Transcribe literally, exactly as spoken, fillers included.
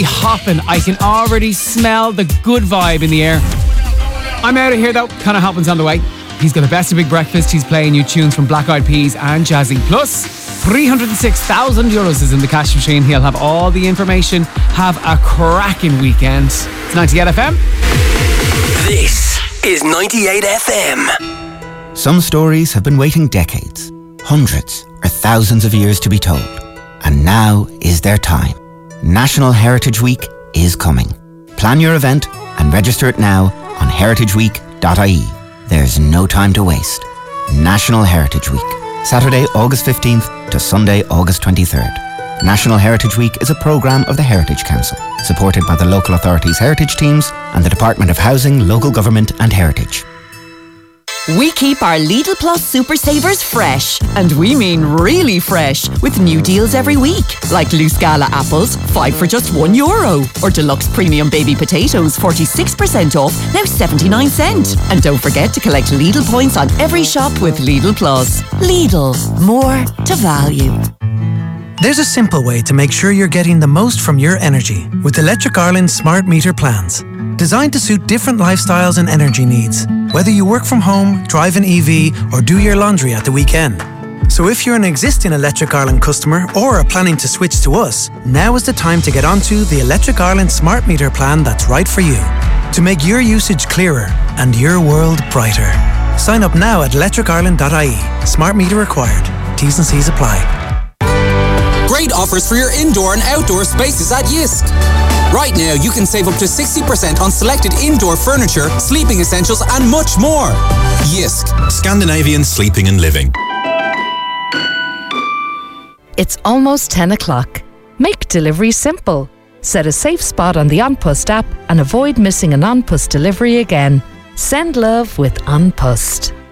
hopping. I can already smell the good vibe in the air. I'm out of here though. Conor Halpin's on the way. He's got the best of Big Breakfast. He's playing new tunes from Black Eyed Peas and Jazzy. Plus, three hundred six thousand euros is in the cash machine. He'll have all the information. Have a cracking weekend. It's ninety-eight F M. This is ninety-eight F M. Some stories have been waiting decades, hundreds or thousands of years to be told. And now is their time. National Heritage Week is coming. Plan your event and register it now on heritage week dot I E. There's no time to waste. National Heritage Week. Saturday, August fifteenth to Sunday, August twenty-third. National Heritage Week is a programme of the Heritage Council, supported by the local authorities' heritage teams and the Department of Housing, Local Government and Heritage. We keep our Lidl Plus Super Savers fresh, and we mean really fresh, with new deals every week, like loose Gala apples, five for just one euro, or deluxe premium baby potatoes, forty-six percent off, now seventy-nine cent. And don't forget to collect Lidl points on every shop with Lidl Plus. Lidl, more to value. There's a simple way to make sure you're getting the most from your energy with Electric Ireland's smart meter plans. Designed to suit different lifestyles and energy needs, whether you work from home, drive an E V, or do your laundry at the weekend. So if you're an existing Electric Ireland customer or are planning to switch to us, now is the time to get onto the Electric Ireland smart meter plan that's right for you, to make your usage clearer and your world brighter. Sign up now at electric ireland dot I E. Smart meter required. T's and C's apply. Great offers for your indoor and outdoor spaces at Jysk. Right now, you can save up to sixty percent on selected indoor furniture, sleeping essentials, and much more. Jysk, Scandinavian sleeping and living. It's almost ten o'clock. Make delivery simple. Set a safe spot on the An Post app and avoid missing an An Post delivery again. Send love with An Post.